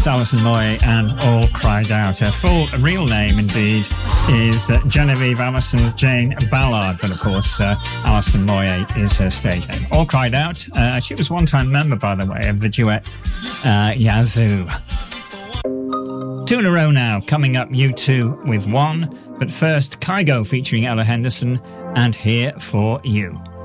That's Alison Moyet and All Cried Out. Her full real name, indeed, is Genevieve Alison Jane Ballard, but of course, Alison Moyet is her stage name. All Cried Out. She was one-time member, by the way, of the duet Yazoo. 2 in a row now. Coming up, U2 with One. But first, Kygo featuring Ella Henderson and Here For You.